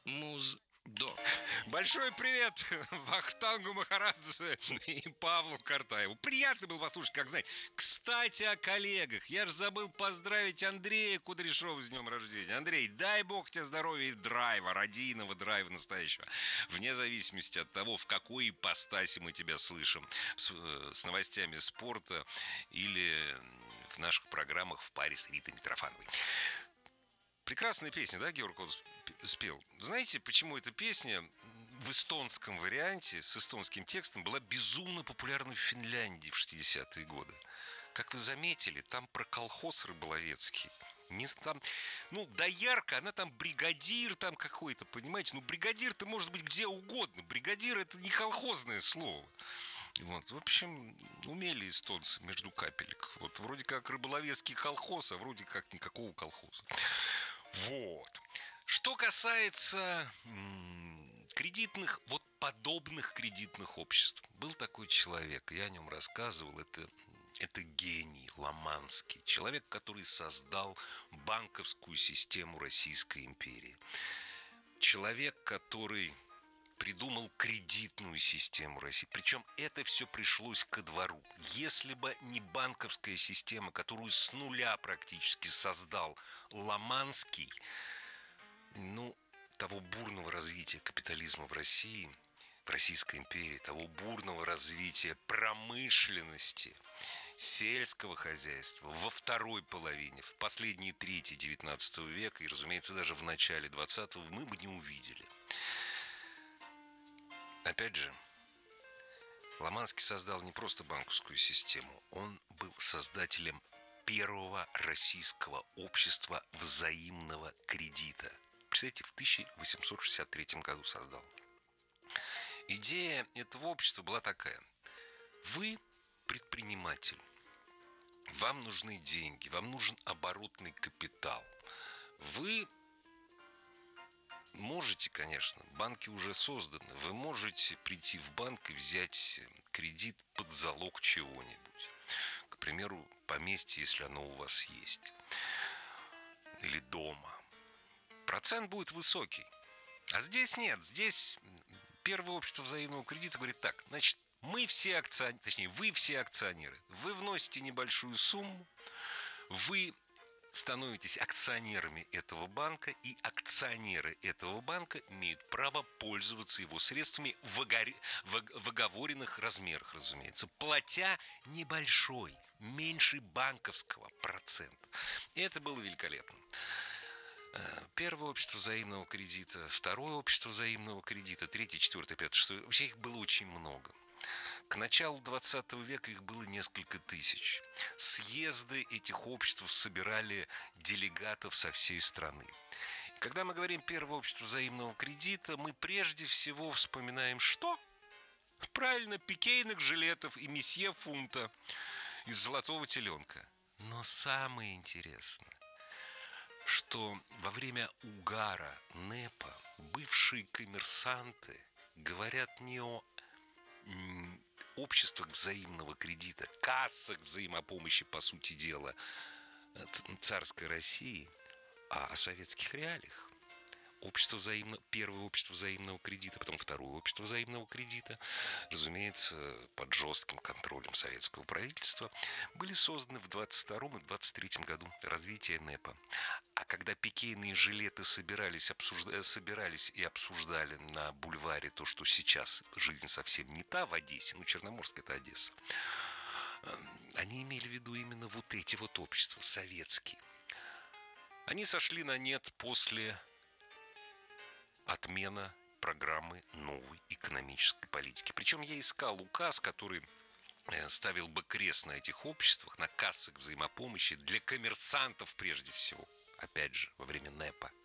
Муздок. Большой привет Вахтангу Махарадзе и Павлу Картаеву. Приятно было послушать, как знать. Кстати, о коллегах. Я же забыл поздравить Андрея Кудряшова с днем рождения. Андрей, дай бог тебе здоровья и драйва, родийного драйва настоящего. Вне зависимости от того, в какой ипостаси мы тебя слышим. С новостями спорта или в наших программах в паре с Ритой Митрофановой. Прекрасная песня, да, Георг Кодос спел? Знаете, почему эта песня в эстонском варианте, с эстонским текстом, была безумно популярна в Финляндии в 60-е годы? Как вы заметили, там про колхоз рыболовецкий. Не там, доярка, она там бригадир там какой-то, понимаете? Бригадир-то может быть где угодно. Бригадир — это не колхозное слово. Вот, в общем, умели эстонцы между капелек. Вот вроде как рыболовецкий колхоз, а вроде как никакого колхоза. Вот. Что касается кредитных, подобных кредитных обществ. Был такой человек, я о нем рассказывал, это гений Ломанский. Человек, который создал банковскую систему Российской империи. Человек, который придумал кредитную систему России. Причем это все пришлось ко двору. Если бы не банковская система, которую с нуля практически создал Ломанский, того бурного развития капитализма в России, в Российской империи, того бурного развития промышленности, сельского хозяйства во второй половине, в последние трети 19 века и, разумеется, даже в начале 20-го мы бы не увидели. Опять же, Ломанский создал не просто банковскую систему, он был создателем первого российского общества взаимного кредита. Представляете, в 1863 году создал. Идея этого общества была такая. Вы предприниматель, вам нужны деньги, вам нужен оборотный капитал. Вы можете, конечно, банки уже созданы, вы можете прийти в банк и взять кредит под залог чего-нибудь. К примеру, поместье, если оно у вас есть. Или дома. Процент будет высокий. А здесь нет. Здесь первое общество взаимного кредита говорит так. Значит, вы все акционеры. Вы вносите небольшую сумму, вы становитесь акционерами этого банка, и акционеры этого банка имеют право пользоваться его средствами в оговоренных размерах, разумеется, платя небольшой, меньше банковского процент. И это было великолепно. Первое общество взаимного кредита, второе общество взаимного кредита, третье, четвертое, пятое, шестое. Вообще их было очень много. К началу 20 века их было несколько тысяч. Съезды этих обществ собирали делегатов со всей страны. И когда мы говорим «первое общество взаимного кредита», мы прежде всего вспоминаем что? Правильно, пикейных жилетов и месье Фунта из «Золотого теленка». Но самое интересное, что во время угара НЭПа бывшие коммерсанты говорят не о обществах взаимного кредита, кассах взаимопомощи, по сути дела, царской России, а о советских реалиях. Первое общество взаимного кредита, потом второе общество взаимного кредита, разумеется, под жестким контролем советского правительства, были созданы в 22 и 23 году развития НЭПа. А когда пикейные жилеты собирались и обсуждали на бульваре то, что сейчас жизнь совсем не та в Одессе, Черноморск — это Одесса, они имели в виду именно эти общества, советские. Они сошли на нет после отмена программы новой экономической политики. Причем я искал указ, который ставил бы крест на этих обществах, на кассах взаимопомощи для коммерсантов прежде всего. Опять же, во время НЭПа.